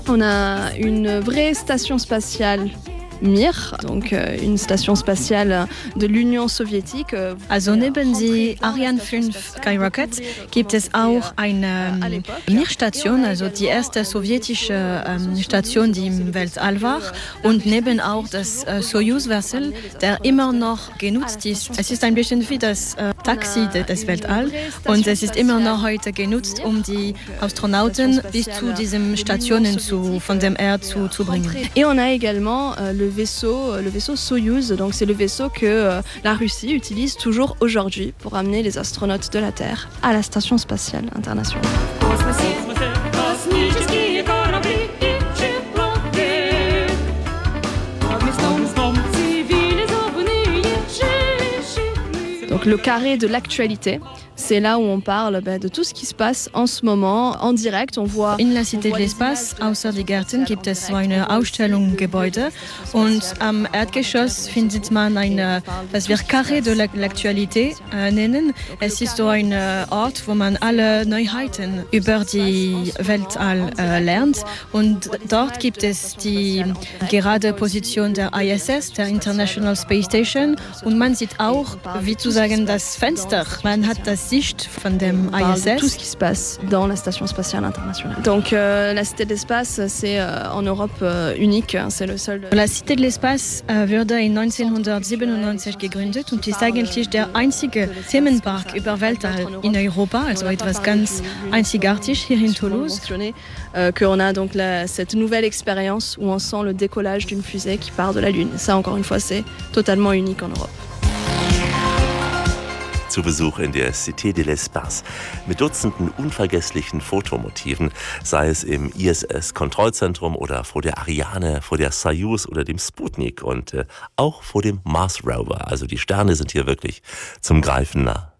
On a une vraie station spatiale Mir, donc une station spatiale de l'Union soviétique. Also neben die Ariane 5 Skyrocket gibt es auch eine Mir-Station, also die erste sowjetische Station, die im Weltall war, und neben auch das Soyuz-Vessel, der immer noch genutzt ist. Es ist ein bisschen wie das Taxi des Weltall und es ist immer noch heute genutzt, um die Astronauten bis zu diesen Stationen von dem Erd zu bringen. Et on a également le vaisseau Soyuz, donc c'est le vaisseau que la Russie utilise toujours aujourd'hui pour amener les astronautes de la Terre à la Station spatiale internationale. Donc le carré de l'actualité, c'est là où on parle de tout ce qui se passe en ce moment, en direct. On voit in la Cité de l'Espace, außer die Gärten, gibt es so eine Ausstellungsgebäude und am Erdgeschoss findet man das wir Carré de l'actualité nennen. Es ist so ein Ort, wo man alle Neuheiten über die Weltall lernt und dort gibt es die gerade Position der ISS, der International Space Station, und man sieht auch, wie zu sagen, das Fenster. Man hat das Sicht von dem ISS. Tout ce qui se passe dans la Station spatiale internationale. Donc la Cité de l'Espace, c'est en Europe unique, c'est le seul. La Cité de l'Espace wurde in 1997 gegründet und ist eigentlich der einzige Themenpark über Weltall in Europa, also etwas ganz einzigartig hier in Toulouse. Qu'on a donc cette nouvelle expérience où on sent le décollage d'une fusée qui part de la Lune. Ça, encore une fois, c'est totalement unique en Europe. Zu Besuch in der Cité de l'Espace mit Dutzenden unvergesslichen Fotomotiven, sei es im ISS-Kontrollzentrum oder vor der Ariane, vor der Soyuz oder dem Sputnik und auch vor dem Mars Rover. Also die Sterne sind hier wirklich zum Greifen nah.